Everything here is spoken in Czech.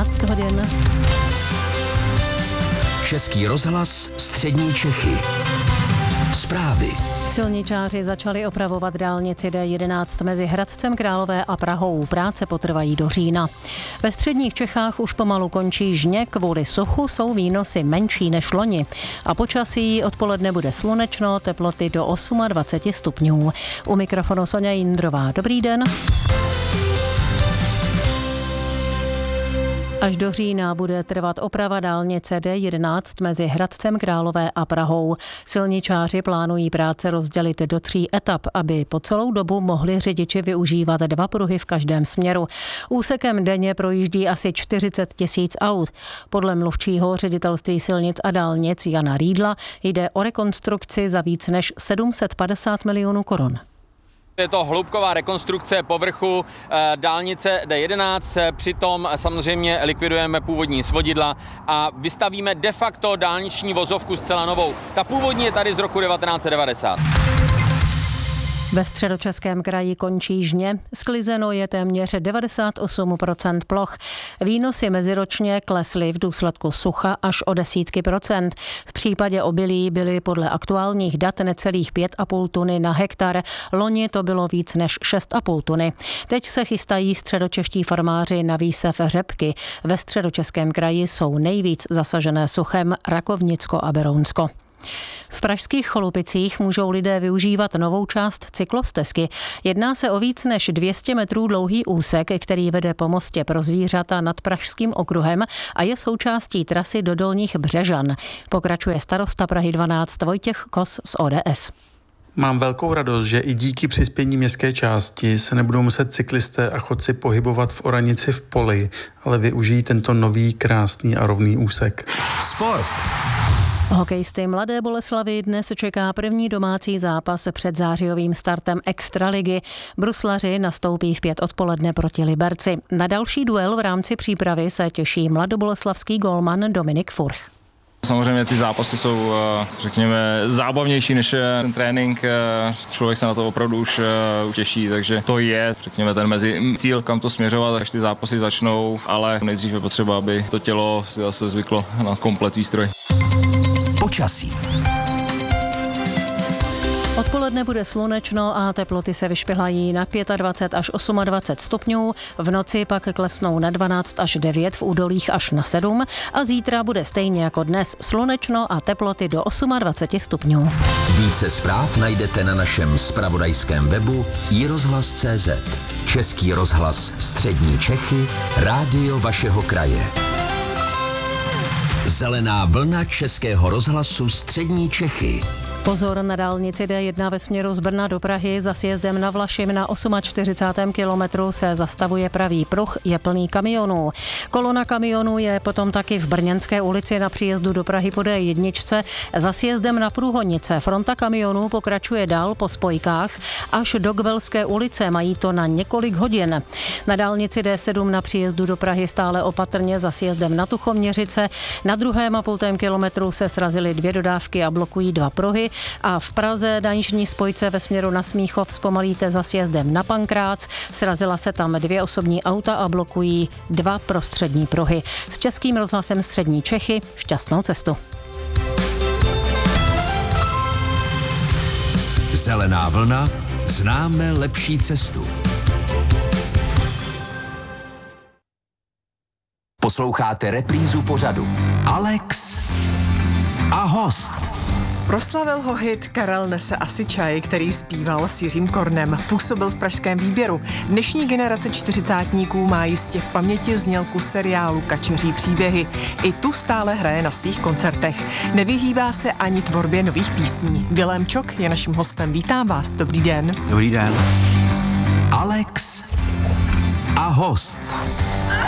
11 hodin. Český rozhlas střední Čechy. Zprávy. Silničáři začali opravovat dálnici D11 mezi Hradcem Králové a Prahou. Práce potrvají do října. Ve středních Čechách už pomalu končí žně, kvůli suchu jsou výnosy menší než loni. A počasí odpoledne bude slunečno, teploty do 28 stupňů. U mikrofonu Sonja Jindrová. Dobrý den. Až do října bude trvat oprava dálnice D11 mezi Hradcem Králové a Prahou. Silničáři plánují práce rozdělit do 3 etap, aby po celou dobu mohli řidiči využívat 2 pruhy v každém směru. Úsekem denně projíždí asi 40 000 aut. Podle mluvčího Ředitelství silnic a dálnic Jana Rýdla jde o rekonstrukci za víc než 750 milionů korun. Je to hloubková rekonstrukce povrchu dálnice D11, přitom samozřejmě likvidujeme původní svodidla a vystavíme de facto dálniční vozovku zcela novou. Ta původní je tady z roku 1990. Ve Středočeském kraji končí žně, sklizeno je téměř 98% ploch. Výnosy meziročně klesly v důsledku sucha až o desítky procent. V případě obilí byly podle aktuálních dat necelých 5,5 tuny na hektar, loni to bylo víc než 6,5 tuny. Teď se chystají středočeští farmáři na výsev řepky. Ve Středočeském kraji jsou nejvíc zasažené suchem Rakovnicko a Berounsko. V pražských Cholupicích můžou lidé využívat novou část cyklostezky. Jedná se o víc než 200 metrů dlouhý úsek, který vede po mostě pro zvířata nad Pražským okruhem a je součástí trasy do Dolních Břežan. Pokračuje starosta Prahy 12 Vojtěch Kos z ODS. Mám velkou radost, že i díky přispění městské části se nebudou muset cyklisté a chodci pohybovat v oranici v poli, ale využijí tento nový, krásný a rovný úsek. Sport. Hokejisty Mladé Boleslavi dnes čeká první domácí zápas před zářijovým startem Extraligy. Bruslaři nastoupí v 5 odpoledne proti Liberci. Na další duel v rámci přípravy se těší mladoboleslavský golman Dominik Furch. Samozřejmě ty zápasy jsou, řekněme, zábavnější než ten trénink. Člověk se na to opravdu už těší, takže to je, řekněme, ten mezi cíl, kam to směřovat, až ty zápasy začnou, ale nejdřív je potřeba, aby to tělo si zase zvyklo na komplet výstroj. Počasí. Odpoledne bude slunečno a teploty se vyšplhají na 25 až 28 stupňů, v noci pak klesnou na 12 až 9, v údolích až na 7 a zítra bude stejně jako dnes slunečno a teploty do 28 stupňů. Více zpráv najdete na našem zpravodajském webu iRozhlas.cz. Český rozhlas střední Čechy, rádio vašeho kraje. Zelená vlna Českého rozhlasu střední Čechy. Pozor na dálnici D1 ve směru z Brna do Prahy za sjezdem na Vlašim na 48. kilometru se zastavuje pravý pruh, je plný kamionů. Kolona kamionů je potom taky v Brněnské ulici na příjezdu do Prahy po D1 za sjezdem na Průhonice. Fronta kamionů pokračuje dál po spojkách až do Gvelské ulice, mají to na několik hodin. Na dálnici D7 na příjezdu do Prahy stále opatrně za sjezdem na Tuchoměřice. Na 2,5 kilometru se srazily 2 dodávky a blokují 2 pruhy. A v Praze na jižní spojce ve směru na Smíchov zpomalíte za sjezdem na Pankrác. Srazila se tam 2 osobní auta a blokují 2 prostřední pruhy. S Českým rozhlasem střední Čechy šťastnou cestu. Zelená vlna, známe lepší cestu. Posloucháte reprízu pořadu Alex a host. Proslavil ho hit Karel nese asi čaj, který zpíval s Jiřím Kornem. Působil v pražském výběru. Dnešní generace čtyřicátníků má jistě v paměti znělku seriálu Kačeří příběhy. I tu stále hraje na svých koncertech. Nevyhýbá se ani tvorbě nových písní. Vilém Čok je naším hostem. Vítám vás. Dobrý den. Dobrý den. Alex a host.